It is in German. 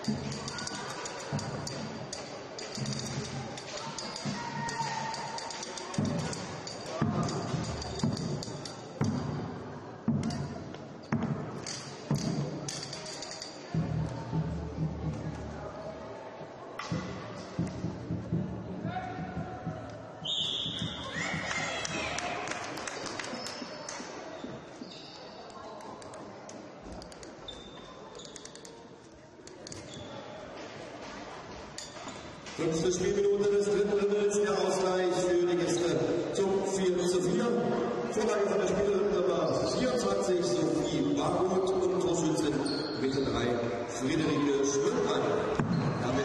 Fünfte Spielminute des dritten Drittels, der Ausgleich für die Gäste zum 4:4. Vorlage von der Spielerin Nummer 24, Sophie Bargut, und Torschützin Mitte 3, Friederike Schmidt.